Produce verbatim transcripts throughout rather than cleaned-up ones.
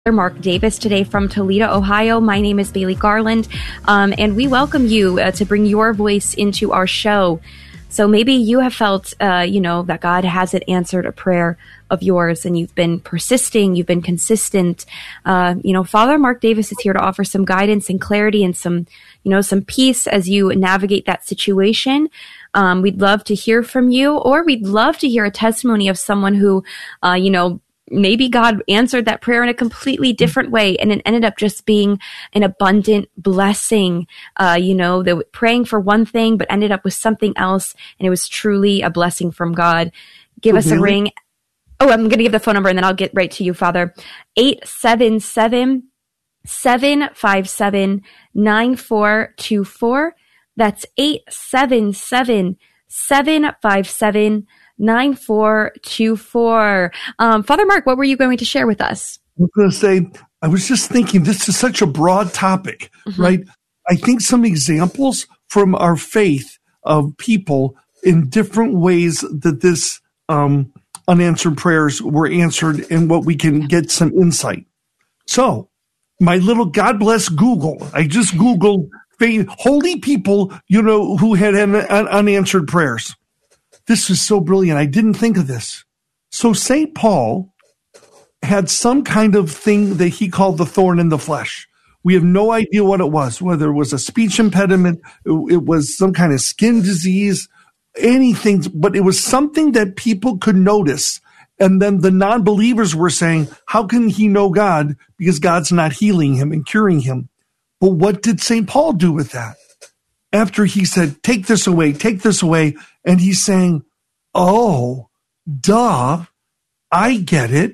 Mark Davis today from Toledo, Ohio. My name is Bailey Garland, um, and we welcome you uh, to bring your voice into our show. So maybe you have felt, uh, you know, that God hasn't answered a prayer of yours, and you've been persisting, you've been consistent. Uh, you know, Father Mark Davis is here to offer some guidance and clarity and some, you know, some peace as you navigate that situation. Um, we'd love to hear from you, or we'd love to hear a testimony of someone who, uh, you know, maybe God answered that prayer in a completely different way, and it ended up just being an abundant blessing. Uh, you know, they were praying for one thing, but ended up with something else, and it was truly a blessing from God. Give oh, us really? a ring. Oh, I'm going to give the phone number, and then I'll get right to you, Father. eight seven seven, seven five seven, nine four two four. That's eight seven seven, seven five seven, nine four two four. Um, Father Mark, what were you going to share with us? I was going to say, I was just thinking, this is such a broad topic, mm-hmm. right? I think some examples from our faith of people in different ways that this um, unanswered prayers were answered, and what we can get some insight. So, my little God bless Google, I just Googled faith, holy people, you know, who had un- un- unanswered prayers. This is so brilliant. I didn't think of this. So Saint Paul had some kind of thing that he called the thorn in the flesh. We have no idea what it was, whether it was a speech impediment, it was some kind of skin disease, anything, but it was something that people could notice. And then the non-believers were saying, how can he know God? Because God's not healing him and curing him. But what did Saint Paul do with that? After he said, take this away, take this away. And he's saying, oh, duh, I get it.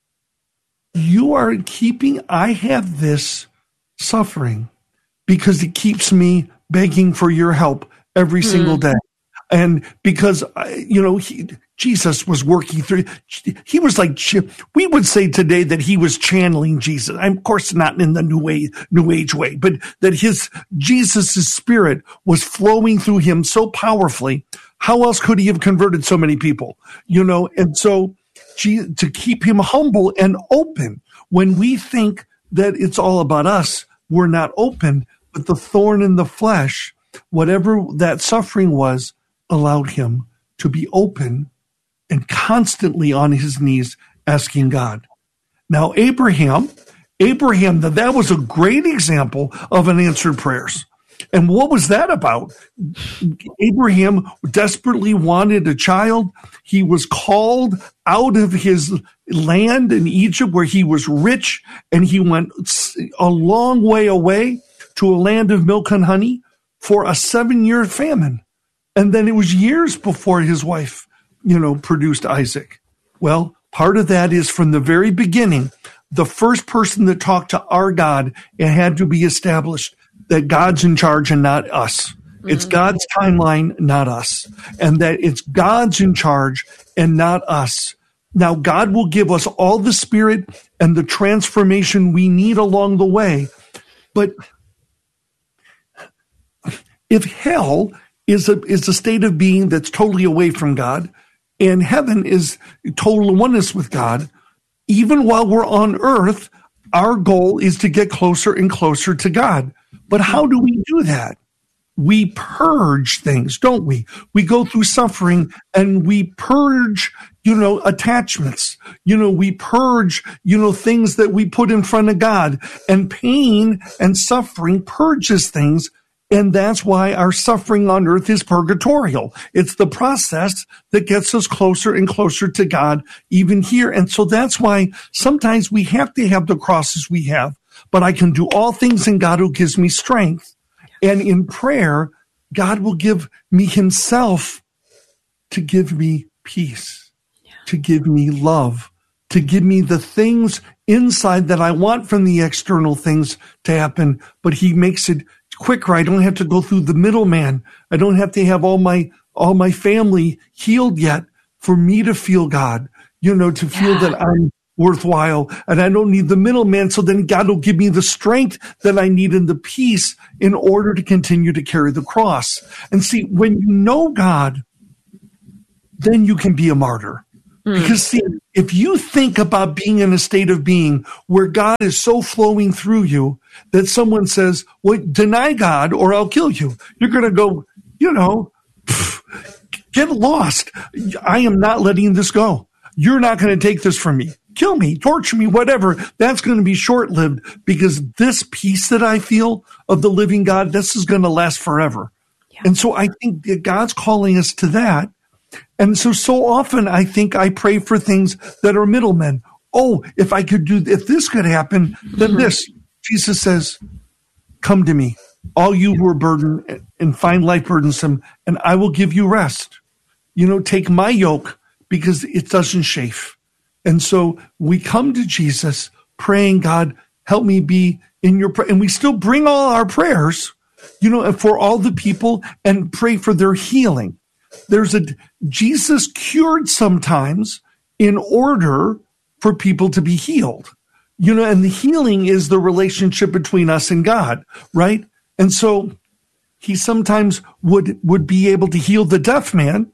You are keeping, I have this suffering because it keeps me begging for your help every mm. single day. And because, you know, he, Jesus was working through, he was like, we would say today that he was channeling Jesus. I'm, of course, not in the new way, new age way, but that his, Jesus' spirit was flowing through him so powerfully. How else could he have converted so many people? You know, and so to keep him humble and open. When we think that it's all about us, we're not open, but the thorn in the flesh, whatever that suffering was, allowed him to be open and constantly on his knees asking God. Now, Abraham, Abraham, that was a great example of unanswered prayers. And what was that about? Abraham desperately wanted a child. He was called out of his land in Egypt where he was rich, and he went a long way away to a land of milk and honey for a seven-year famine. And then it was years before his wife, you know, produced Isaac. Well, part of that is from the very beginning, the first person that talked to our God, it had to be established that God's in charge and not us. Mm-hmm. It's God's timeline, not us. And that it's God's in charge and not us. Now, God will give us all the spirit and the transformation we need along the way. But if hell is a, is a state of being that's totally away from God, and heaven is total oneness with God, even while we're on earth, our goal is to get closer and closer to God. But how do we do that? We purge things, don't we? We go through suffering and we purge, you know, attachments. You know, we purge, you know, things that we put in front of God. And pain and suffering purges things. And that's why our suffering on earth is purgatorial. It's the process that gets us closer and closer to God, even here. And so that's why sometimes we have to have the crosses we have. But I can do all things in God who gives me strength. And in prayer, God will give me himself to give me peace, to give me love, to give me the things inside that I want from the external things to happen. But he makes it quicker. I don't have to go through the middleman. I don't have to have all my all my family healed yet for me to feel God, you know, to feel yeah. that I'm worthwhile. And I don't need the middleman. So then God will give me the strength that I need and the peace in order to continue to carry the cross. And see, when you know God, then you can be a martyr. Mm. Because see, if you think about being in a state of being where God is so flowing through you that someone says, well, deny God or I'll kill you, you're going to go, you know, get lost. I am not letting this go. You're not going to take this from me. Kill me, torture me, whatever. That's going to be short-lived, because this peace that I feel of the living God, this is going to last forever. Yeah. And so I think that God's calling us to that. And so, so often I think I pray for things that are middlemen. Oh, if I could do, if this could happen, then mm-hmm. this. Jesus says, come to me, all you who are burdened and find life burdensome, and I will give you rest. You know, take my yoke, because it doesn't chafe. And so we come to Jesus praying, God, help me be in your prayer. And we still bring all our prayers, you know, for all the people and pray for their healing. There's a, Jesus cured sometimes in order for people to be healed, you know, and the healing is the relationship between us and God, right? And so he sometimes would, would be able to heal the deaf man,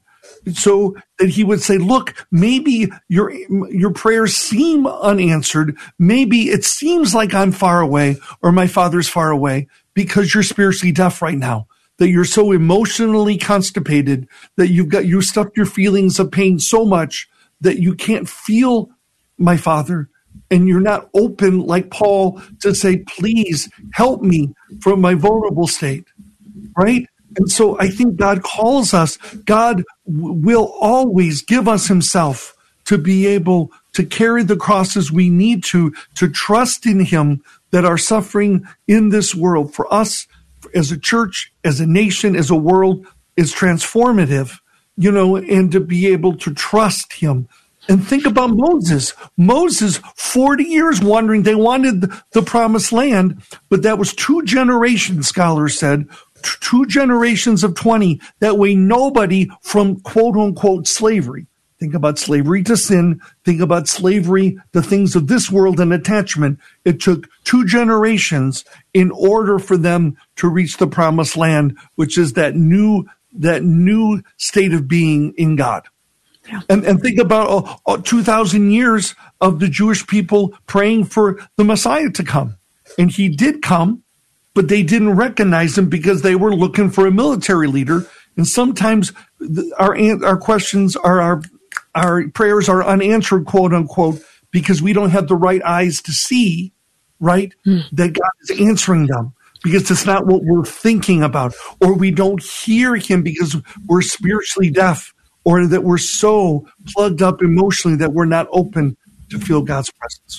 so that he would say, look, maybe your your prayers seem unanswered. Maybe it seems like I'm far away or my Father's far away because you're spiritually deaf right now, that you're so emotionally constipated, that you've got you stuffed your feelings of pain so much that you can't feel my Father, and you're not open like Paul to say, please help me from my vulnerable state, right? And so I think God calls us, God w- will always give us himself to be able to carry the crosses we need to, to trust in him, that our suffering in this world for us as a church, as a nation, as a world is transformative, you know, and to be able to trust him. And think about Moses. Moses, forty years wandering, they wanted the promised land, but that was two generations, scholars said, two generations of twenty. That way nobody from quote unquote slavery. Think about slavery to sin. Think about slavery, the things of this world and attachment. It took two generations in order for them to reach the promised land, which is that new, that new state of being in God. Yeah. And, and think about uh, uh, two thousand years of the Jewish people praying for the Messiah to come. And he did come, but they didn't recognize him because they were looking for a military leader. And sometimes the, our our questions are our our prayers are unanswered, quote unquote, because we don't have the right eyes to see, right, mm. that God is answering them, because it's not what we're thinking about, or we don't hear him because we're spiritually deaf, or that we're so plugged up emotionally that we're not open to feel God's presence.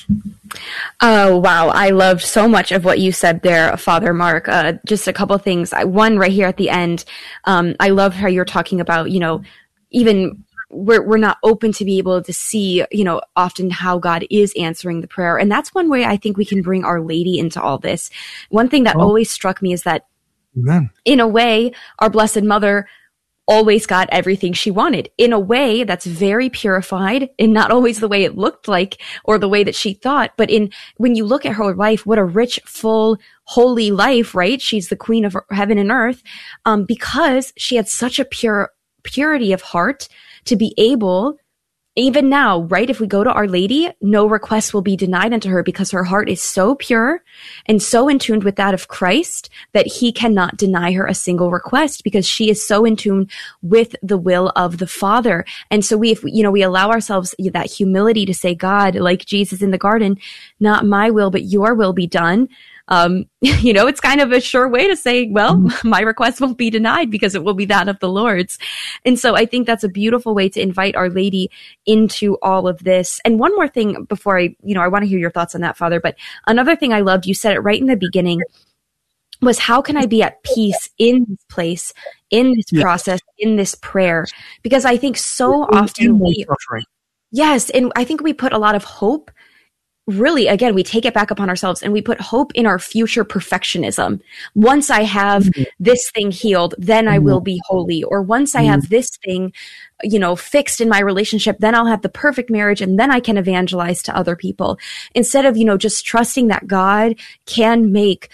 Oh, wow. I loved so much of what you said there, Father Mark. Uh, just a couple things. I, one right here at the end. Um, I love how you're talking about, you know, even we're, we're not open to be able to see, you know, often how God is answering the prayer. And that's one way I think we can bring Our Lady into all this. One thing that oh. always struck me is that Amen. In a way, our Blessed Mother always got everything she wanted in a way that's very purified, and not always the way it looked like or the way that she thought. But in, when you look at her life, what a rich, full, holy life, right? She's the queen of heaven and earth, um, because she had such a pure purity of heart to be able, even now, right? If we go to Our Lady, no request will be denied unto her, because her heart is so pure and so in tune with that of Christ that he cannot deny her a single request, because she is so in tune with the will of the Father. And so we, if we, you know, we allow ourselves that humility to say, God, like Jesus in the garden, not my will, but your will be done. Um, you know, it's kind of a sure way to say, well, mm-hmm. my request won't be denied because it will be that of the Lord's. And so I think that's a beautiful way to invite Our Lady into all of this. And one more thing before I, you know, I want to hear your thoughts on that, Father, but another thing I loved, you said it right in the beginning, was how can I be at peace in this place, in this yeah. process, in this prayer? Because I think so in, often in we, yes, and I think we put a lot of hope. Really, again, we take it back upon ourselves and we put hope in our future perfectionism. Once I have mm-hmm. this thing healed, then mm-hmm. I will be holy. Or once mm-hmm. I have this thing, you know, fixed in my relationship, then I'll have the perfect marriage and then I can evangelize to other people. Instead of, you know, just trusting that God can make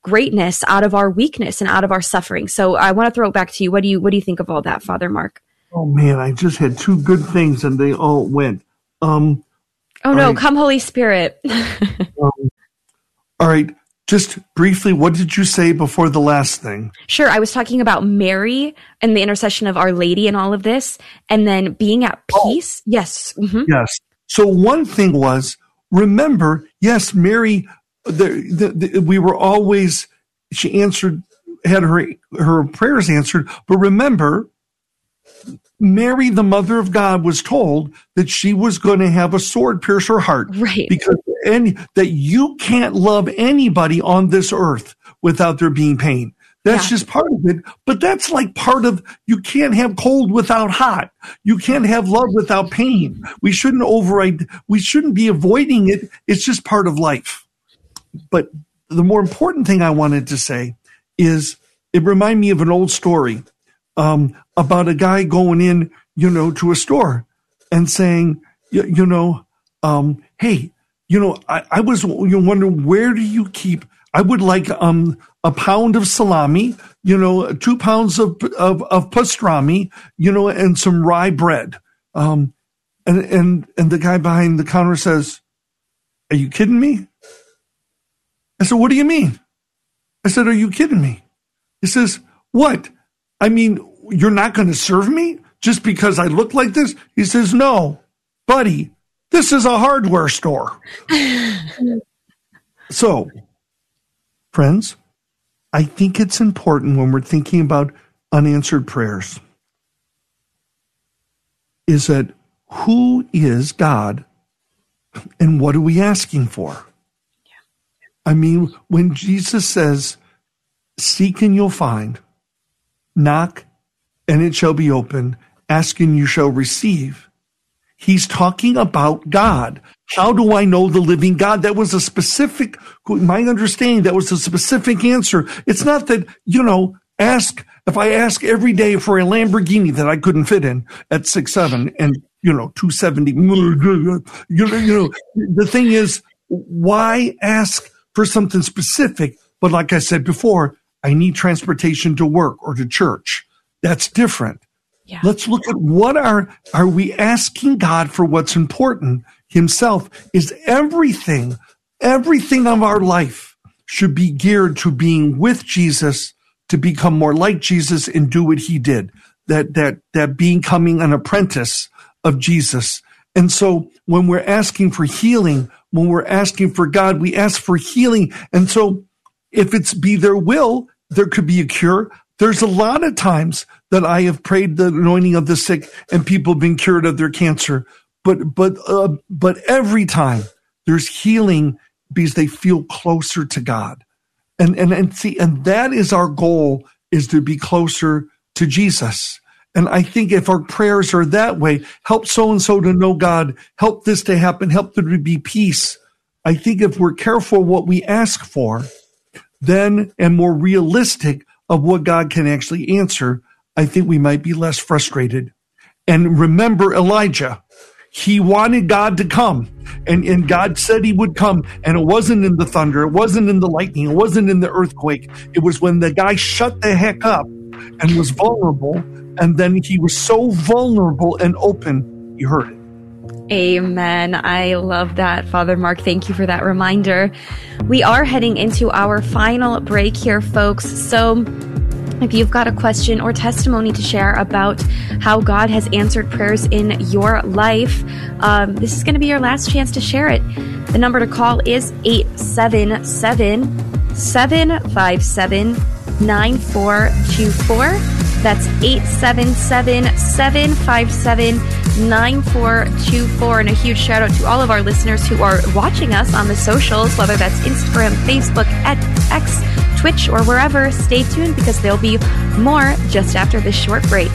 greatness out of our weakness and out of our suffering. So I want to throw it back to you. What do you, what do you think of all that, Father Mark? Oh, man, I just had two good things and they all went. Um, oh, no, right. Come Holy Spirit. um, all right. Just briefly, what did you say before the last thing? Sure. I was talking about Mary and the intercession of Our Lady and all of this, and then being at peace. Oh. Yes. Mm-hmm. Yes. So one thing was, remember, yes, Mary, the, the, the, we were always, she answered, had her, her prayers answered, but remember, Mary, the mother of God, was told that she was going to have a sword pierce her heart. Right. Because and that you can't love anybody on this earth without there being pain. That's yeah. just part of it. But that's like part of, you can't have cold without hot. You can't have love without pain. We shouldn't override, we shouldn't be avoiding it. It's just part of life. But the more important thing I wanted to say is it reminded me of an old story um, about a guy going in, you know, to a store and saying, you, you know, um, hey, you know, I, I was you know, wondering, where do you keep, I would like um, a pound of salami, you know, two pounds of, of, of pastrami, you know, and some rye bread. Um, and, and, and the guy behind the counter says, are you kidding me? I said, what do you mean? I said, are you kidding me? He says, what? I mean, you're not going to serve me just because I look like this? He says, no, buddy, this is a hardware store. So, friends, I think it's important when we're thinking about unanswered prayers is that who is God and what are we asking for? I mean, when Jesus says, seek and you'll find, knock and it shall be open, ask and you shall receive. He's talking about God. How do I know the living God? That was a specific, my understanding, that was a specific answer. It's not that, you know, ask, if I ask every day for a Lamborghini that I couldn't fit in at six seven and, you know, two seventy, you know, you know, the thing is, why ask for something specific? But like I said before, I need transportation to work or to church. That's different. Yeah. Let's look at what are, are we asking God for what's important himself? Is everything, everything of our life should be geared to being with Jesus, to become more like Jesus and do what he did. That, that, that becoming an apprentice of Jesus. And so when we're asking for healing, when we're asking for God, we ask for healing. And so if it's be their will, there could be a cure. There's a lot of times that I have prayed the anointing of the sick and people have been cured of their cancer. But, but, uh, but every time there's healing because they feel closer to God. And, and, and see, and that is our goal, is to be closer to Jesus. And I think if our prayers are that way, help so-and-so to know God, help this to happen, help there to be peace. I think if we're careful what we ask for, then, and more realistic of what God can actually answer, I think we might be less frustrated. And remember Elijah. He wanted God to come, and, and God said he would come, and it wasn't in the thunder, it wasn't in the lightning, it wasn't in the earthquake. It was when the guy shut the heck up and was vulnerable, and then he was so vulnerable and open, he heard it. Amen. I love that, Father Mark. Thank you for that reminder. We are heading into our final break here, folks. So if you've got a question or testimony to share about how God has answered prayers in your life, um, this is going to be your last chance to share it. The number to call is eight seven seven, seven five seven, nine four two four. That's eight seven seven, seven five seven, nine four two four. And a huge shout out to all of our listeners who are watching us on the socials, whether that's Instagram, Facebook, X, Twitch, or wherever. Stay tuned because there'll be more just after this short break.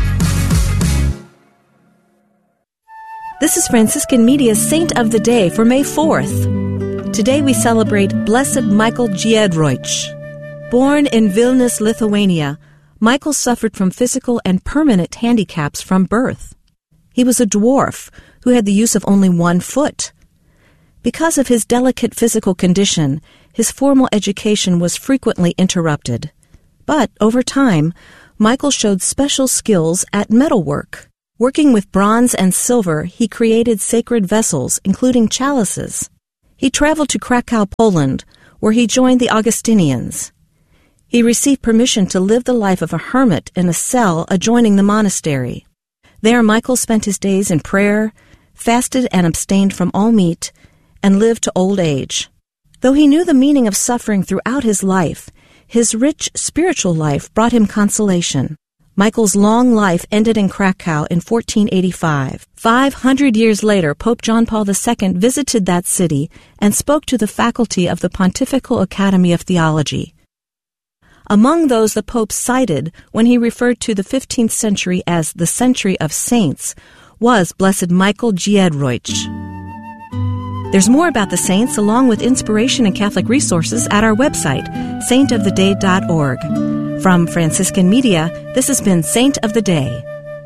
This is Franciscan Media's Saint of the Day for May fourth. Today we celebrate Blessed Michael Giedroyc. Born in Vilnius, Lithuania, Michael suffered from physical and permanent handicaps from birth. He was a dwarf who had the use of only one foot. Because of his delicate physical condition, his formal education was frequently interrupted. But over time, Michael showed special skills at metalwork. Working with bronze and silver, he created sacred vessels, including chalices. He traveled to Krakow, Poland, where he joined the Augustinians. He received permission to live the life of a hermit in a cell adjoining the monastery. There, Michael spent his days in prayer, fasted and abstained from all meat, and lived to old age. Though he knew the meaning of suffering throughout his life, his rich spiritual life brought him consolation. Michael's long life ended in Krakow in fourteen eighty-five. Five hundred years later, Pope John Paul the Second visited that city and spoke to the faculty of the Pontifical Academy of Theology. Among those the Pope cited when he referred to the fifteenth century as the century of saints was Blessed Michael Giedroyc. There's more about the saints along with inspiration and Catholic resources at our website, saint of the day dot org. From Franciscan Media, this has been Saint of the Day.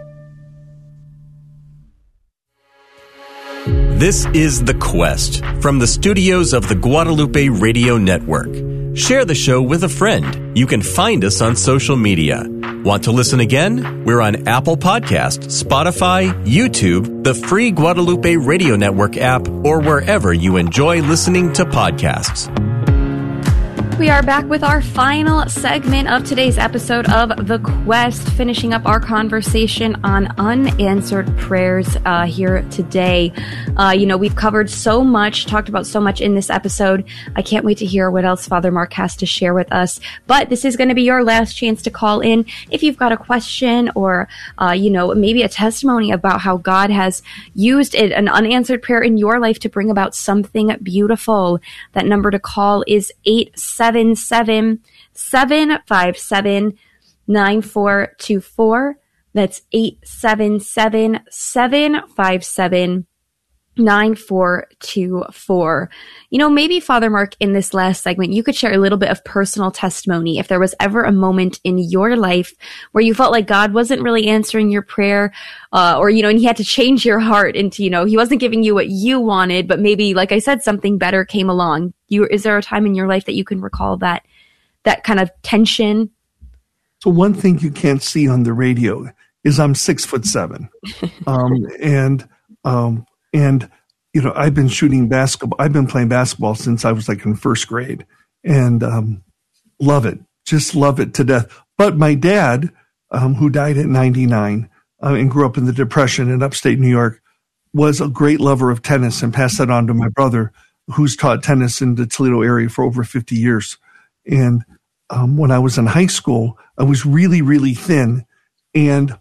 This is The Quest from the studios of the Guadalupe Radio Network. Share the show with a friend. You can find us on social media. Want to listen again? We're on Apple Podcasts, Spotify, YouTube, the free Guadalupe Radio Network app, or wherever you enjoy listening to podcasts. We are back with our final segment of today's episode of The Quest, finishing up our conversation on unanswered prayers uh, here today. Uh, you know, we've covered so much, talked about so much in this episode. I can't wait to hear what else Father Mark has to share with us. But this is going to be your last chance to call in if you've got a question or, uh, you know, maybe a testimony about how God has used it, an unanswered prayer in your life to bring about something beautiful. That number to call is eight seven seven, seven five seven, nine four two four. That's eight seven seven, seven five seven, nine four two four. You know, maybe Father Mark, in this last segment, you could share a little bit of personal testimony. If there was ever a moment in your life where you felt like God wasn't really answering your prayer, uh, or, you know, and he had to change your heart into, you know, he wasn't giving you what you wanted, but maybe, like I said, something better came along. You, is there a time in your life that you can recall that, that kind of tension? So one thing you can't see on the radio is I'm six foot seven. um, and, um, And, you know, I've been shooting basketball. I've been playing basketball since I was like in first grade and um, love it. Just love it to death. But my dad, um, who died at ninety-nine uh, and grew up in the Depression in upstate New York, was a great lover of tennis and passed that on to my brother, who's taught tennis in the Toledo area for over fifty years. And um, when I was in high school, I was really, really thin. And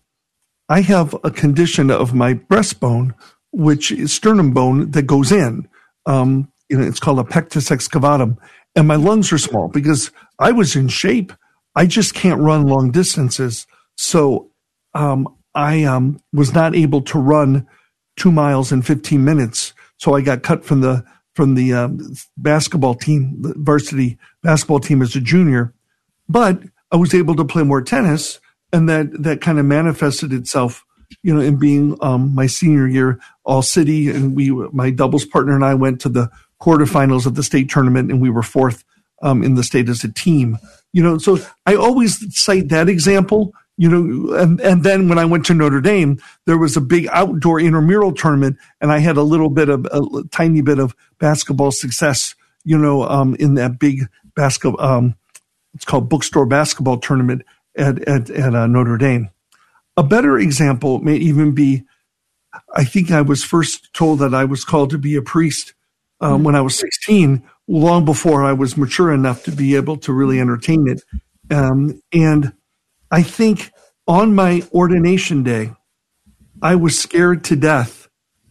I have a condition of my breastbone, which is sternum bone that goes in. Um, you know, it's called a pectus excavatum. And my lungs are small because I was in shape. I just can't run long distances. So um, I um, was not able to run two miles in fifteen minutes. So I got cut from the from the um, basketball team, the varsity basketball team as a junior. But I was able to play more tennis, and that, that kind of manifested itself, you know, in being um, my senior year, all city, and we, my doubles partner and I went to the quarterfinals of the state tournament, and we were fourth um, in the state as a team. You know, so I always cite that example. You know, and and then when I went to Notre Dame, there was a big outdoor intramural tournament, and I had a little bit of a tiny bit of basketball success. You know, um, in that big basketball, um, it's called bookstore basketball tournament at at, at uh, Notre Dame. A better example may even be, I think I was first told that I was called to be a priest um, mm-hmm. when I was sixteen, long before I was mature enough to be able to really entertain it. Um, and I think on my ordination day, I was scared to death.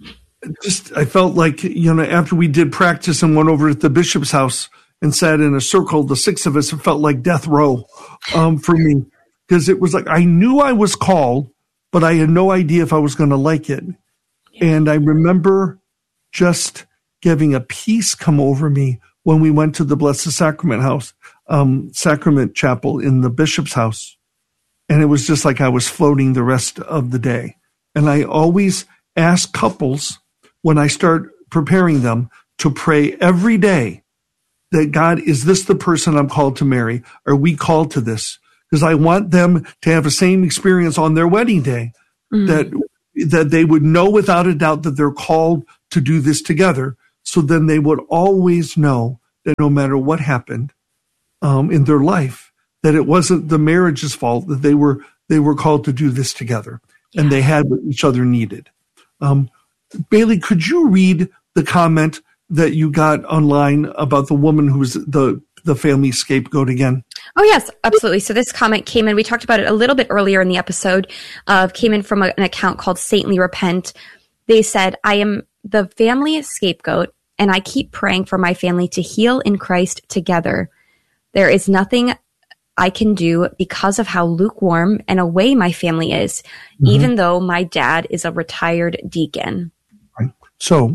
Just, I felt like, you know, after we did practice and went over at the bishop's house and sat in a circle, the six of us, it felt like death row um, for me. Because it was like, I knew I was called, but I had no idea if I was going to like it. Yeah. And I remember just having a peace come over me when we went to the Blessed Sacrament house, um, Sacrament Chapel in the bishop's house. And it was just like I was floating the rest of the day. And I always ask couples when I start preparing them to pray every day that, God, is this the person I'm called to marry? Are we called to this? because I want them to have the same experience on their wedding day, mm-hmm. that that they would know without a doubt that they're called to do this together. So then they would always know that no matter what happened um, in their life, that it wasn't the marriage's fault, that they were they were called to do this together, yeah. and they had what each other needed. Um, Bailey, could you read the comment that you got online about the woman who's the the family scapegoat again? Oh, yes, absolutely. So this comment came in, we talked about it a little bit earlier in the episode, uh, came in from a, an account called Saintly Repent. They said, I am the family scapegoat, and I keep praying for my family to heal in Christ together. There is nothing I can do because of how lukewarm and away my family is, mm-hmm. even though my dad is a retired deacon. Right. So,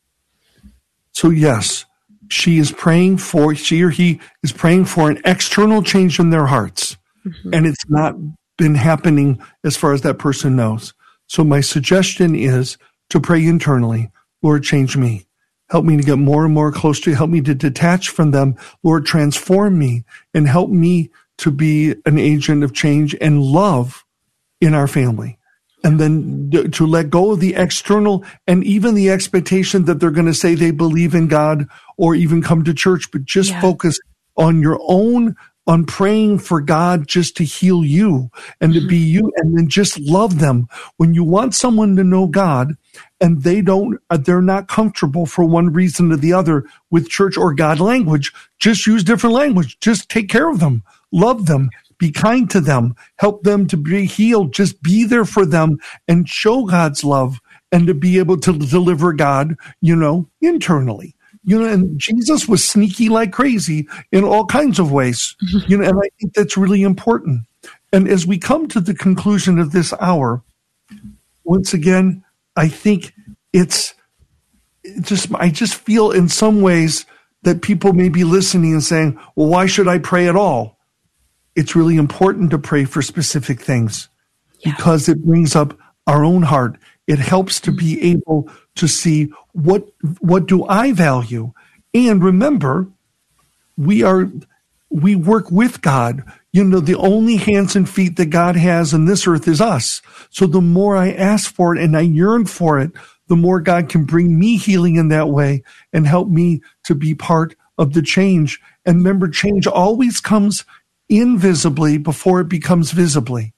so yes, she is praying for, she or he is praying for an external change in their hearts. Mm-hmm. And it's not been happening as far as that person knows. So my suggestion is to pray internally. Lord, change me. Help me to get more and more close to you. Help me to detach from them. Lord, transform me and help me to be an agent of change and love in our family. And then to let go of the external and even the expectation that they're going to say they believe in God or even come to church, but just yeah. focus on your own, on praying for God just to heal you and to be you, and then just love them. When you want someone to know God and they don't, they're not comfortable for one reason or the other with church or God language, just use different language. Just take care of them, love them. Be kind to them, help them to be healed, just be there for them and show God's love and to be able to deliver God, you know, internally. You know, and Jesus was sneaky like crazy in all kinds of ways, you know, and I think that's really important. And as we come to the conclusion of this hour, once again, I think it's just, I just feel in some ways that people may be listening and saying, well, why should I pray at all? It's really important to pray for specific things yeah. because it brings up our own heart. It helps to be able to see what what do I value. And remember, we are we work with God. You know, the only hands and feet that God has on this earth is us. So the more I ask for it and I yearn for it, the more God can bring me healing in that way and help me to be part of the change. And remember, change always comes invisibly before it becomes visibly.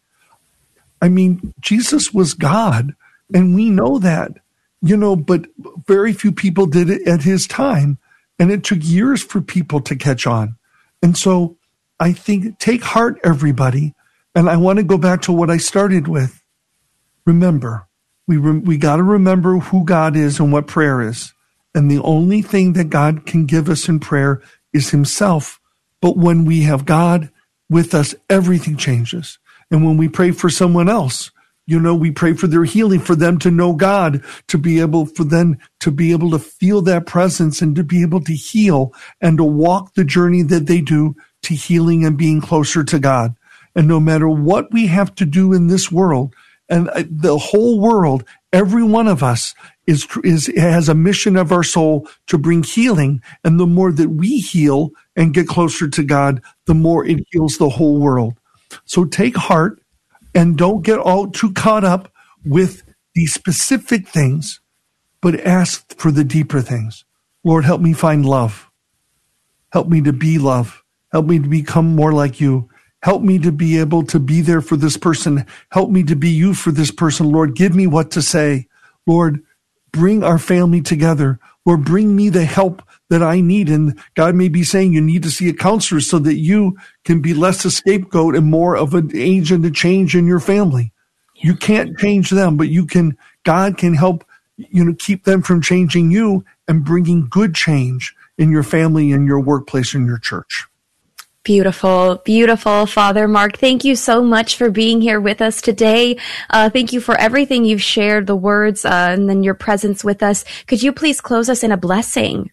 I mean, Jesus was God, and we know that, you know, but very few people did it at his time, and it took years for people to catch on. And so I think, take heart, everybody, and I want to go back to what I started with. Remember, we re- we got to remember who God is and what prayer is, and the only thing that God can give us in prayer is himself. But when we have God with us, everything changes. And when we pray for someone else, you know, we pray for their healing, for them to know God, to be able, for them to be able to feel that presence and to be able to heal and to walk the journey that they do to healing and being closer to God. And no matter what we have to do in this world, and the whole world, every one of us is, is, has a mission of our soul to bring healing. And the more that we heal and get closer to God, the more it heals the whole world. So take heart and don't get all too caught up with the specific things, but ask for the deeper things. Lord, help me find love. Help me to be love. Help me to become more like you. Help me to be able to be there for this person. Help me to be you for this person. Lord, give me what to say. Lord, bring our family together. Lord, bring me the help that I need. And God may be saying you need to see a counselor so that you can be less a scapegoat and more of an agent of change in your family. You can't change them, but you can, God can help, you know, keep them from changing you and bringing good change in your family, in your workplace, in your church. Beautiful, beautiful, Father Mark. Thank you so much for being here with us today. Uh, thank you for everything you've shared, the words, uh, and then your presence with us. Could you please close us in a blessing?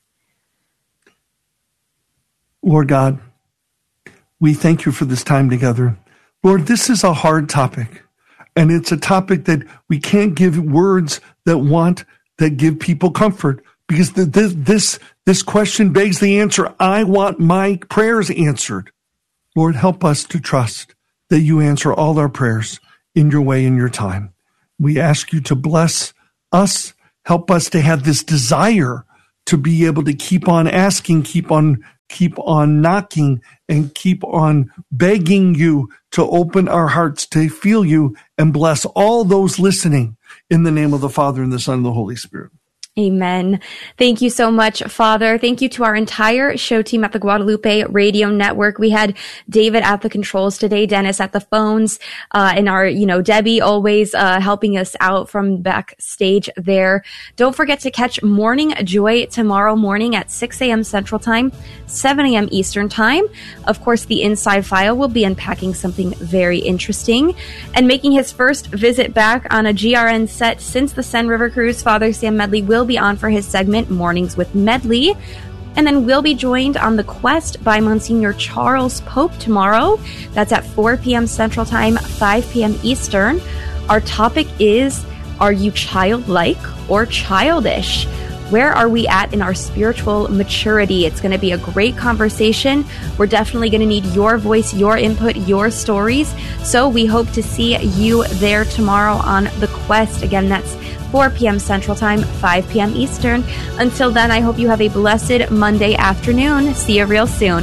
Lord God, we thank you for this time together. Lord, this is a hard topic, and it's a topic that we can't give words that want, that give people comfort, because the, this, this, this question begs the answer. I want my prayers answered. Lord, help us to trust that you answer all our prayers in your way, in your time. We ask you to bless us, help us to have this desire to be able to keep on asking, keep on, keep on knocking, and keep on begging you to open our hearts to feel you, and bless all those listening in the name of the Father and the Son and the Holy Spirit. Amen. Thank you so much, Father. Thank you to our entire show team at the Guadalupe Radio Network. We had David at the controls today, Dennis at the phones, uh, and our, you know, Debbie always, uh, helping us out from backstage there. Don't forget to catch Morning Joy tomorrow morning at six a.m. Central Time, seven a.m. Eastern Time. Of course, the Inside File will be unpacking something very interesting. And making his first visit back on a G R N set since the Seine River Cruise, Father Sam Medley will be on for his segment Mornings with Medley. And then we'll be joined on The Quest by Monsignor Charles Pope tomorrow. That's at four p.m. Central Time, five p.m. Eastern. Our topic is, are you childlike or childish? Where are we at in our spiritual maturity? It's going to be a great conversation. We're definitely going to need your voice, your input, your stories. So we hope to see you there tomorrow on The Quest. Again, that's four p.m. Central Time, five p.m. Eastern. Until then, I hope you have a blessed Monday afternoon. See you real soon.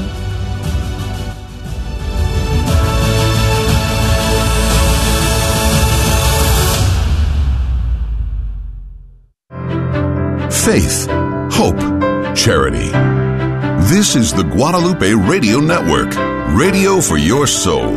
Faith, hope, charity. This is the Guadalupe Radio Network, radio for your soul.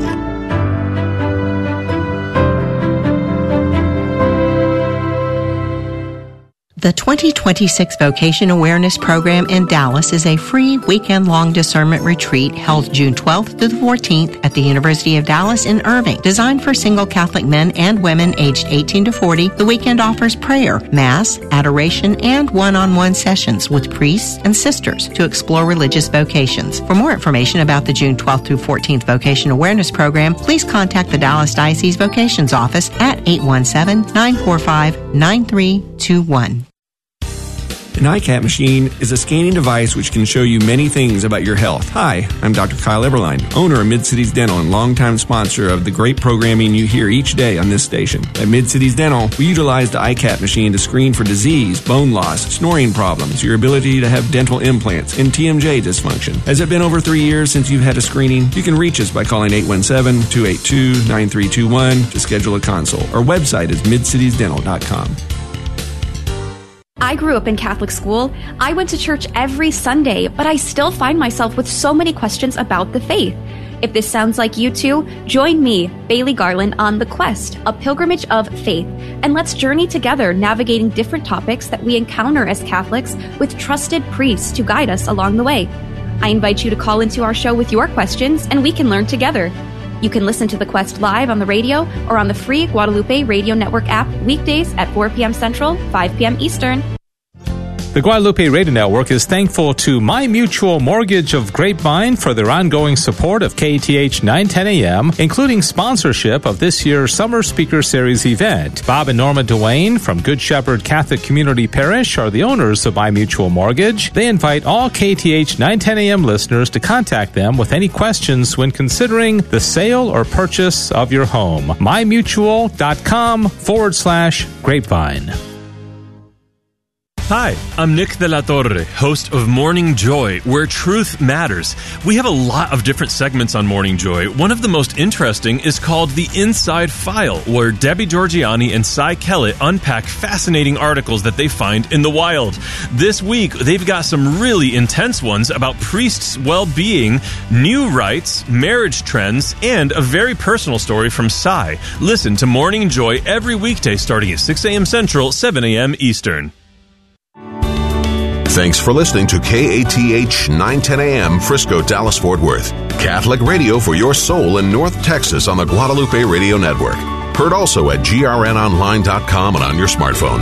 The twenty twenty-six Vocation Awareness Program in Dallas is a free weekend-long discernment retreat held June twelfth to the fourteenth at the University of Dallas in Irving. Designed for single Catholic men and women aged eighteen to forty, the weekend offers prayer, mass, adoration, and one-on-one sessions with priests and sisters to explore religious vocations. For more information about the June twelfth through fourteenth Vocation Awareness Program, please contact the Dallas Diocese Vocations Office at eight one seven, nine four five, nine three two one. An I CAT machine is a scanning device which can show you many things about your health. Hi, I'm Doctor Kyle Eberline, owner of Mid-Cities Dental and longtime sponsor of the great programming you hear each day on this station. At Mid-Cities Dental, we utilize the I CAT machine to screen for disease, bone loss, snoring problems, your ability to have dental implants, and T M J dysfunction. Has it been over three years since you've had a screening? You can reach us by calling eight one seven, two eight two, nine three two one to schedule a consult. Our website is mid cities dental dot com. I grew up in Catholic school. I went to church every Sunday, but I still find myself with so many questions about the faith. If this sounds like you too, join me, Bailey Garland, on The Quest, a pilgrimage of faith, and let's journey together navigating different topics that we encounter as Catholics with trusted priests to guide us along the way. I invite you to call into our show with your questions, and we can learn together. You can listen to The Quest live on the radio or on the free Guadalupe Radio Network app weekdays at four p.m. Central, five p.m. Eastern. The Guadalupe Radio Network is thankful to My Mutual Mortgage of Grapevine for their ongoing support of K A T H nine ten A M, including sponsorship of this year's Summer Speaker Series event. Bob and Norma Duane from Good Shepherd Catholic Community Parish are the owners of My Mutual Mortgage. They invite all K A T H nine ten A M listeners to contact them with any questions when considering the sale or purchase of your home. mymutual.com forward slash grapevine. Hi, I'm Nick de la Torre, host of Morning Joy, where truth matters. We have a lot of different segments on Morning Joy. One of the most interesting is called The Inside File, where Debbie Georgiani and Cy Kellett unpack fascinating articles that they find in the wild. This week, they've got some really intense ones about priests' well-being, new rites, marriage trends, and a very personal story from Cy. Listen to Morning Joy every weekday starting at six a.m. Central, seven a.m. Eastern. Thanks for listening to K A T H nine ten A M Frisco, Dallas, Fort Worth. Catholic radio for your soul in North Texas on the Guadalupe Radio Network. Heard also at G R N online dot com and on your smartphone.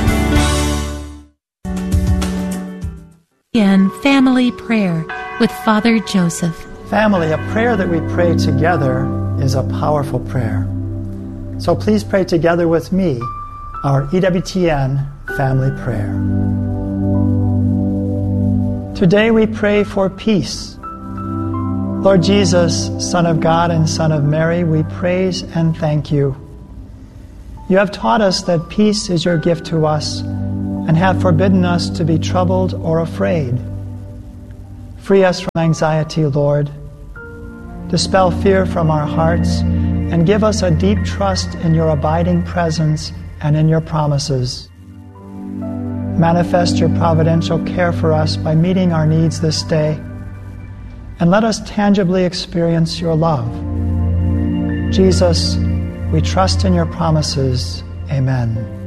In Family Prayer with Father Joseph. Family, a prayer that we pray together is a powerful prayer. So please pray together with me our E W T N Family Prayer. Today we pray for peace. Lord Jesus, Son of God and Son of Mary, we praise and thank you. You have taught us that peace is your gift to us and have forbidden us to be troubled or afraid. Free us from anxiety, Lord. Dispel fear from our hearts and give us a deep trust in your abiding presence and in your promises. Manifest your providential care for us by meeting our needs this day, and let us tangibly experience your love. Jesus, we trust in your promises. Amen.